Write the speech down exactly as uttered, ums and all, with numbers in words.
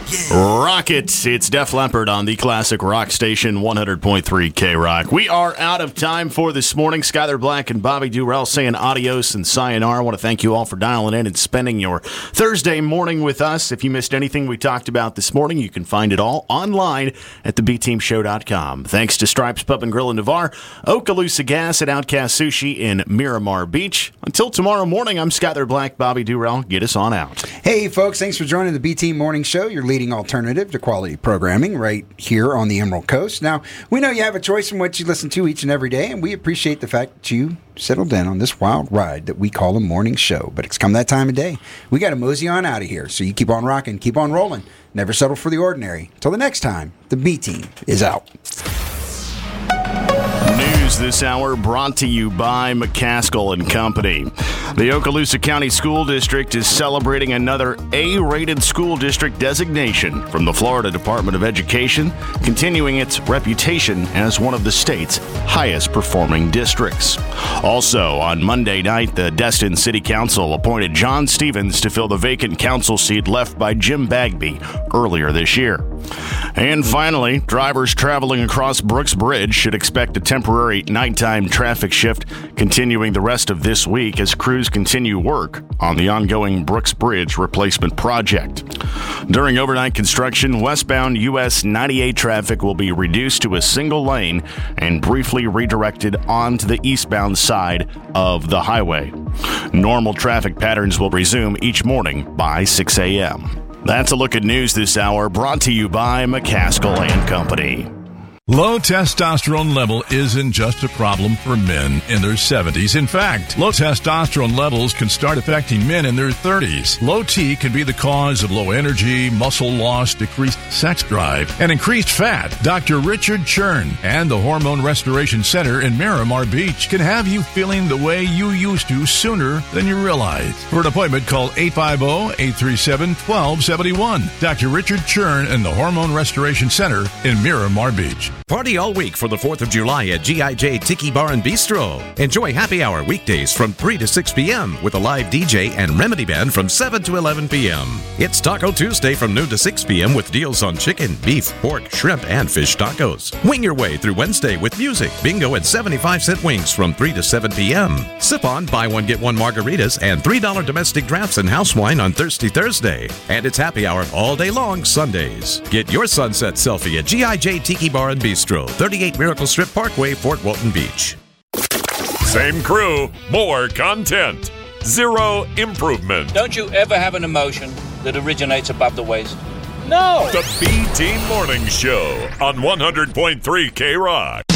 Yeah. Rockets. It's Def Leppard on the classic rock station, one hundred point three K-Rock. We are out of time for this morning. Skyler Black and Bobby Durrell saying adios and sayonara. I want to thank you all for dialing in and spending your Thursday morning with us. If you missed anything we talked about this morning, you can find it all online at the b team show dot com. Thanks to Stripes Pub and Grill in Navarre, Okaloosa Gas, and Outcast Sushi in Miramar Beach. Until tomorrow morning, I'm Skyler Black, Bobby Durrell. Get us on out. Hey, folks. Thanks for joining the B-Team Morning Show, your leading alternative to quality programming right here on the Emerald Coast. Now, we know you have a choice in what you listen to each and every day, and we appreciate the fact that you settled in on this wild ride that we call a morning show. But it's come that time of day. We got to mosey on out of here, so you keep on rocking, keep on rolling. Never settle for the ordinary. Until the next time, the B-Team is out. News this hour brought to you by McCaskill and Company. The Okaloosa County School District is celebrating another A-rated school district designation from the Florida Department of Education, continuing its reputation as one of the state's highest performing districts. Also, on Monday night, the Destin City Council appointed John Stevens to fill the vacant council seat left by Jim Bagby earlier this year. And finally, drivers traveling across Brooks Bridge should expect a temporary nighttime traffic shift continuing the rest of this week as crews continue work on the ongoing Brooks Bridge replacement project. During overnight construction, westbound U S ninety-eight traffic will be reduced to a single lane and briefly redirected onto the eastbound side of the highway. Normal traffic patterns will resume each morning by six a.m. That's a look at news this hour, brought to you by McCaskill and Company. Low testosterone level isn't just a problem for men in their seventies. In fact, low testosterone levels can start affecting men in their thirties. Low T can be the cause of low energy, muscle loss, decreased sex drive, and increased fat. Doctor Richard Chern and the Hormone Restoration Center in Miramar Beach can have you feeling the way you used to sooner than you realize. For an appointment, call eight five zero, eight three seven, one two seven one. Doctor Richard Chern and the Hormone Restoration Center in Miramar Beach. Party all week for the fourth of July at G I J Tiki Bar and Bistro. Enjoy happy hour weekdays from three to six p.m. with a live D J and Remedy Band from seven to eleven p.m. It's Taco Tuesday from noon to six p.m. with deals on chicken, beef, pork, shrimp, and fish tacos. Wing your way through Wednesday with music, bingo, and seventy-five cent wings from three to seven p.m. Sip on, buy one, get one margaritas and three dollars domestic drafts and house wine on Thirsty Thursday. And it's happy hour all day long Sundays. Get your sunset selfie at G I J Tiki Bar and Bistro, thirty-eight Miracle Strip Parkway, Fort Walton Beach. Same crew, more content. Zero improvement. Don't you ever have an emotion that originates above the waist? No! The B-Team Morning Show on one hundred point three K-Rock.